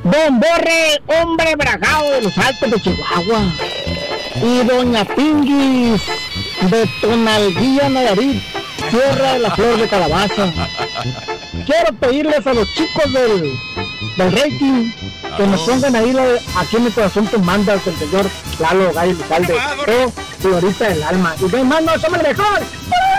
Don Borre, hombre bragado de los Altos de Chihuahua. Y Doña Pinguis, de Tonalguilla, Nayarit, Tierra de la Flor de Calabaza. Quiero pedirles a los chicos del rating que nos pongan ahí aquí en mi corazón tú mandas del señor Lalo Gallo Lizalde, señorita del alma. Y de más no somos el mejor.